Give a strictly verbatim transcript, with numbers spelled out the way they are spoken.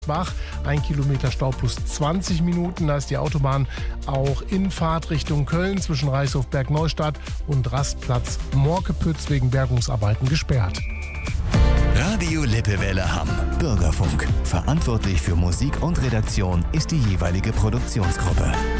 Bach, ein Kilometer Stau plus zwanzig Minuten. Da ist die Autobahn auch in Fahrt Richtung Köln zwischen Reichshofberg-Neustadt und Rastplatz Morkepütz wegen Bergungsarbeiten gesperrt. Radio Lippewelle Hamm. Bürgerfunk. Verantwortlich für Musik und Redaktion ist die jeweilige Produktionsgruppe.